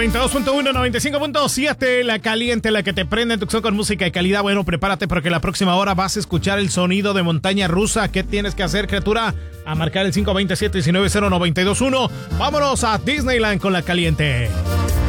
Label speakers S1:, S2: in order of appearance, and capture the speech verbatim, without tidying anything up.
S1: noventa y dos punto uno, noventa y cinco punto siete, la caliente, la que te prende en tu con música de calidad. Bueno, prepárate porque la próxima hora vas a escuchar el sonido de montaña rusa. ¿Qué tienes que hacer, criatura? A marcar el cinco dos siete, uno nueve cero, nueve dos uno. Vámonos a Disneyland con la caliente.